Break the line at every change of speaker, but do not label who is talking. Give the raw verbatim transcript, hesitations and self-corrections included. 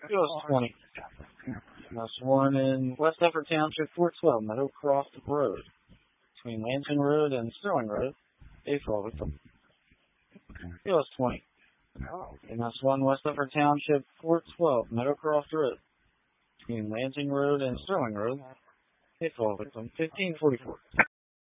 U S twenty. That's one in West Effort Township, four twelve, Meadowcroft Road, between Lansing Road and Sterling Road. A fall victim. U S twenty. And that's one West Effort Township, four twelve, Meadowcroft Road, between Lansing Road and Sterling Road. A fall victim. fifteen forty-four.